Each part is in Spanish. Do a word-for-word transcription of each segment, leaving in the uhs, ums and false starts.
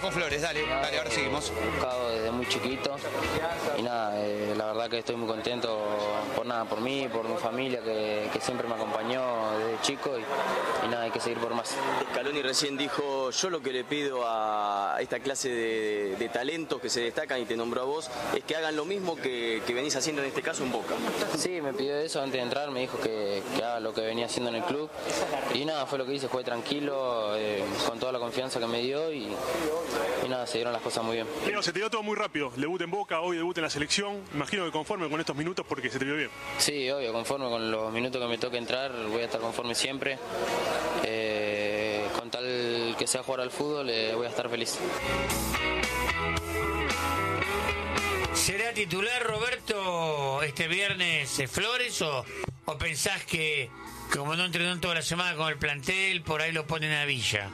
con Flores, dale, dale, ahora seguimos. Buscado desde muy chiquito y nada, eh, la verdad que estoy muy contento por nada, por mí, por mi familia que, que siempre me acompañó desde chico y, y nada, hay que seguir por más. Scaloni recién dijo, yo lo que le pido a esta clase de, de talentos que se destacan y te nombró a vos, es que hagan lo mismo que, que venís haciendo en este caso en Boca. Sí, me pidió eso antes de entrar, me dijo que, que haga lo que venía haciendo en el club y nada, fue lo que hice, jugué tranquilo, eh, con toda la confianza que me dio y, y nada, se dieron las cosas muy bien. Leo, se te dio todo muy rápido, debut en Boca, hoy debut en la selección, imagino que conforme con estos minutos porque se te vio bien. Sí, obvio, conforme con los minutos que me toque entrar, voy a estar conforme siempre, eh, con tal que sea jugar al fútbol, eh, voy a estar feliz. ¿Será titular Roberto este viernes eh, Flores o, o pensás que como no entrenó toda la semana con el plantel, por ahí lo ponen a Villa?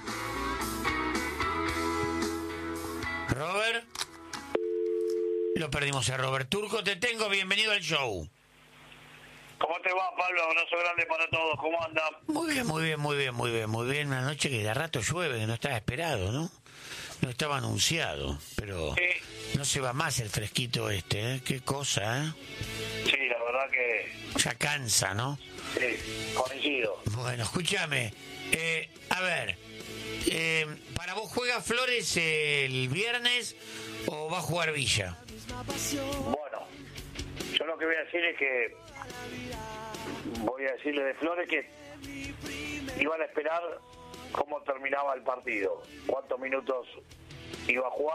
Robert, lo perdimos a Robert. Turco, te tengo, bienvenido al show. ¿Cómo te va, Pablo? Abrazo grande para todos, ¿cómo andan? Muy bien, muy bien, muy bien, muy bien, muy bien. Una noche que de rato llueve, que no estaba esperado, ¿no? No estaba anunciado, pero sí. No se va más el fresquito este, ¿eh? Qué cosa, ¿eh? Sí, la verdad que... Ya cansa, ¿no? Sí, coincido. Bueno, escúchame. Eh, a ver, eh, ¿para vos juega Flores el viernes o va a jugar Villa? Bueno, yo lo que voy a decir es que... Voy a decirle de Flores que iban a esperar cómo terminaba el partido, cuántos minutos iba a jugar.